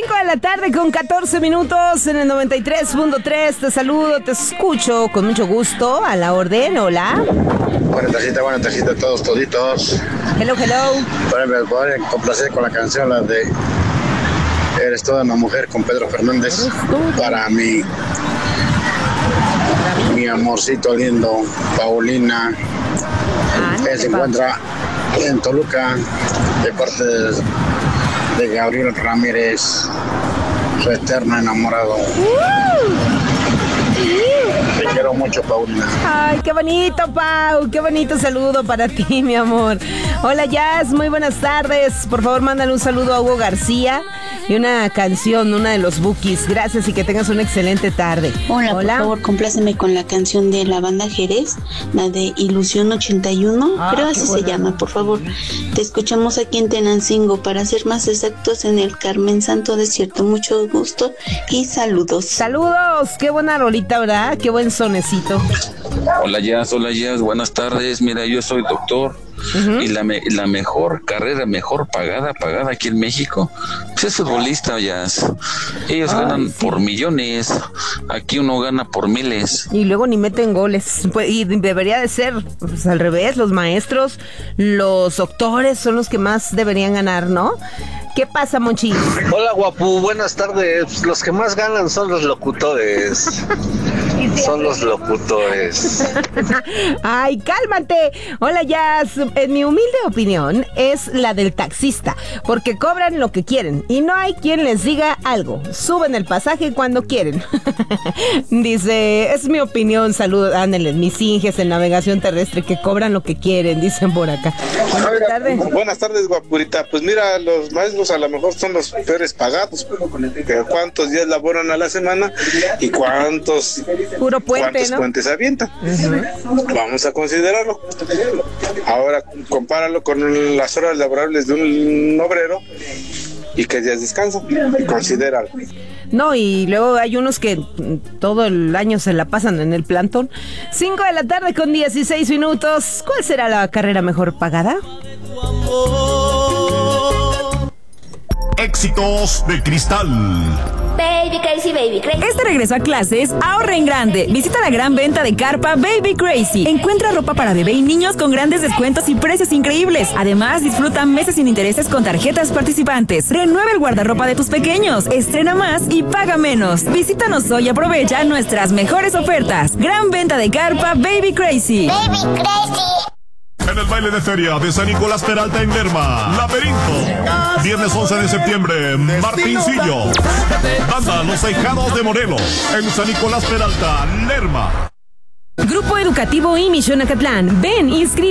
de la tarde con 14 minutos en el 93.3. Te saludo, te escucho con mucho gusto. A la orden, hola. Buenas tardes a todos, toditos. Hello. Me voy a complacer con la canción, la de Eres toda una mujer, con Pedro Fernández. Para mi amorcito lindo, Paulina. Él se encuentra en Toluca, de parte de Gabriel Ramírez, su eterno enamorado. Te quiero mucho, Paulina. Ay, qué bonito, Pau. Qué bonito saludo para ti, mi amor. Hola, Jazz. Muy buenas tardes. Por favor, mándale un saludo a Hugo García y una canción, una de los Bukis. Gracias y que tengas una excelente tarde. Hola. Por favor, compláceme con la canción de la banda Jerez, la de Ilusión 81. Creo así se llama, por favor. Te escuchamos aquí en Tenancingo, para ser más exactos, en el Carmen Santo Desierto. Mucho gusto y saludos. Saludos. Qué buena rolita, ¿verdad? Qué buen sonecito. Hola Jazz, buenas tardes. Mira, yo soy doctor. Y la mejor carrera, mejor pagada aquí en México, pues es futbolista, Jazz. Ellos ganan por millones, aquí uno gana por miles. Y luego ni meten goles. Pues, y debería de ser pues, al revés. Los maestros, los doctores son los que más deberían ganar, ¿no? ¿Qué pasa, Monchi? Hola, guapu, buenas tardes. Los que más ganan son los locutores. Son los locutores. Ay, cálmate. Hola, Jazz. En mi humilde opinión es la del taxista, porque cobran lo que quieren y no hay quien les diga algo. Suben el pasaje cuando quieren. Dice, es mi opinión. Saludos, ándale, mis inges en navegación terrestre que cobran lo que quieren, dicen por acá. Buenas tardes, guapurita. Pues mira, los maestros a lo mejor son los peores pagados, pero ¿cuántos días laboran a la semana y cuántos puro puente, cuántos puentes avientan? Vamos a considerarlo. Ahora compáralo con las horas laborables de un obrero y qué días descansan. Considéralo. No, y luego hay unos que todo el año se la pasan en el plantón. 5 de la tarde con 16 minutos. ¿Cuál será la carrera mejor pagada? Éxitos de Cristal. Baby Crazy, Baby Crazy. Este regreso a clases, ahorra en grande. Visita la gran venta de carpa Baby Crazy. Encuentra ropa para bebé y niños con grandes descuentos y precios increíbles. Además, disfruta meses sin intereses con tarjetas participantes. Renueva el guardarropa de tus pequeños. Estrena más y paga menos. Visítanos hoy y aprovecha nuestras mejores ofertas. Gran venta de carpa Baby Crazy. Baby Crazy. En el baile de feria de San Nicolás Peralta en Lerma, Laberinto. Viernes 11 de septiembre, Martincillo. Banda Los Ahijados de Morelos, en San Nicolás Peralta, Lerma. Grupo Educativo y Misión Acatlán. Ven, inscríbete.